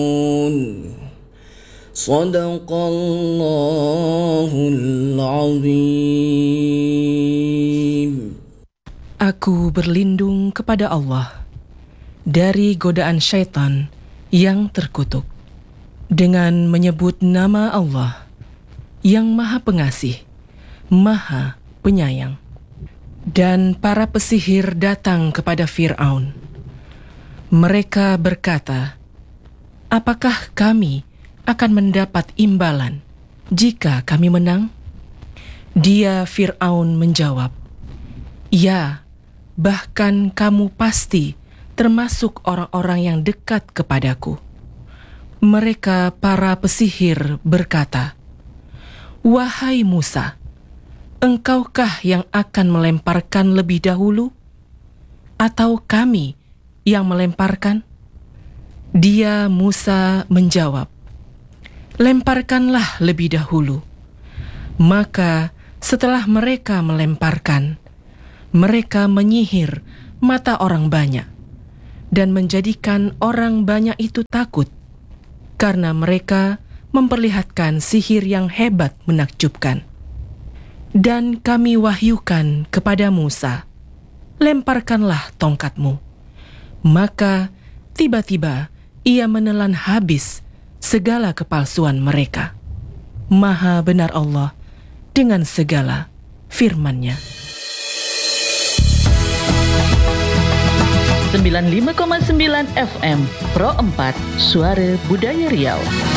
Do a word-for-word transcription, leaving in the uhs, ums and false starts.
Sadaqallahul azim. Aku berlindung kepada Allah dari godaan syaitan yang terkutuk dengan menyebut nama Allah yang Maha Pengasih, Maha Penyayang. Dan para pesihir datang kepada Fir'aun. Mereka berkata, "Apakah kami akan mendapat imbalan jika kami menang?" Dia Fir'aun menjawab, "Ya, bahkan kamu pasti termasuk orang-orang yang dekat kepadaku." Mereka para pesihir berkata, "Wahai Musa, engkaukah yang akan melemparkan lebih dahulu? Atau kami yang melemparkan?" Dia Musa menjawab, "Lemparkanlah lebih dahulu." Maka setelah mereka melemparkan, mereka menyihir mata orang banyak dan menjadikan orang banyak itu takut karena mereka memperlihatkan sihir yang hebat menakjubkan. Dan kami wahyukan kepada Musa, "Lemparkanlah tongkatmu." Maka tiba-tiba ia menelan habis segala kepalsuan mereka. Maha benar Allah dengan segala firman-Nya. sembilan puluh lima koma sembilan F M Pro empat Suara Budaya Riau.